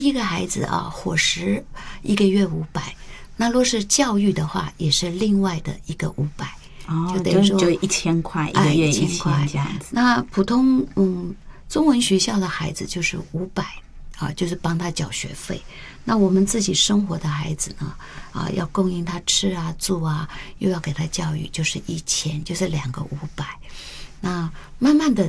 一个孩子啊，伙食1个月500，那若是教育的话，也是另外的一个500。 哦， 就等于说就1000块，一个月1000这样子。 那普通中文学校的孩子就是500啊，就是帮他缴学费。那我们自己生活的孩子呢，要供应他吃啊住啊，又要给他教育，就是1000，就是2个500。那慢慢的